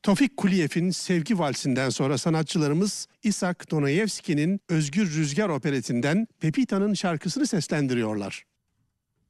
Tofik Kuliyev'in Sevgi Valsi'nden sonra sanatçılarımız İshak Donayevski'nin Özgür Rüzgar operetinden Pepita'nın şarkısını seslendiriyorlar.